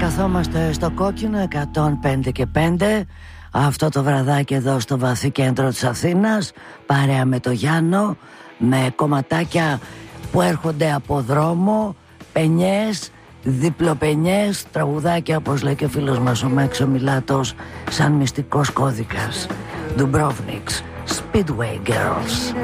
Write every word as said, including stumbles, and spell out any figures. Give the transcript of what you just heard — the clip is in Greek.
καθόμαστε στο κόκκινο εκατόν πέντε και πέντε αυτό το βραδάκι εδώ στο βαθύ κέντρο της Αθήνας, παρέα με το Γιάννο, με κομματάκια που έρχονται από δρόμο, πενιές, διπλοπενιές, τραγουδάκια όπως λέει και ο φίλος μας ο Μέξο Μιλάτος, σαν μυστικός κώδικας. Dubrovnik's Speedway Girls.